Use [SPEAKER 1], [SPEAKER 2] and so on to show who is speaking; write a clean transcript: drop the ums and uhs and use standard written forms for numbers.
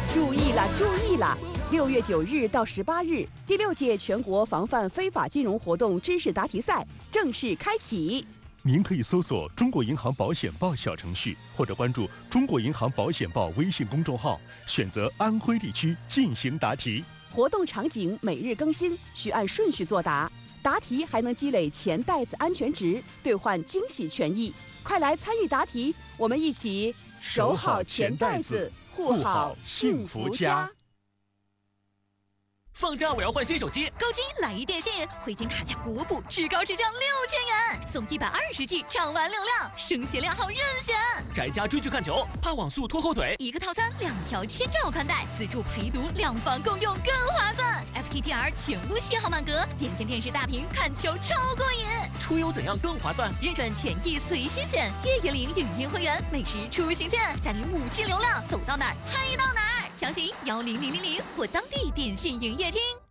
[SPEAKER 1] 注意了，注意了！6月9日到18日，第6届全国防范非法金融活动知识答题赛正式开启。
[SPEAKER 2] 您可以搜索中国银行保险报小程序，或者关注中国银行保险报微信公众号，选择安徽地区进行答题。
[SPEAKER 1] 活动场景每日更新，需按顺序作答。答题还能积累钱袋子安全值，兑换惊喜权益。快来参与答题，我们一起守好钱袋子，护好幸福家。
[SPEAKER 3] 放假我要换新手机，
[SPEAKER 4] 高金来一电信，汇金卡价国补，至高至降6000元，送120G 畅玩流量，声学量号任选。
[SPEAKER 3] 宅家追剧看球，怕网速拖后腿，
[SPEAKER 4] 一个套餐2条千兆宽带，自助陪读，2方共用更划算。FTTR 全屋信号满格，电信电视大屏看球超过瘾。
[SPEAKER 3] 出游怎样更划算？
[SPEAKER 4] 认准权益随心选，月月领影音会员，每时出行券，再领5G流量，走到哪儿嗨到哪儿。详询10000或当地电信营业厅。